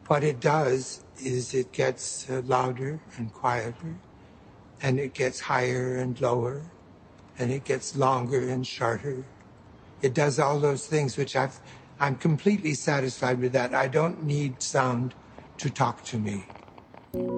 What it does is it gets louder and quieter, and it gets higher and lower, and it gets longer and shorter. It does all those things, which I'm completely satisfied with that. I don't need sound to talk to me.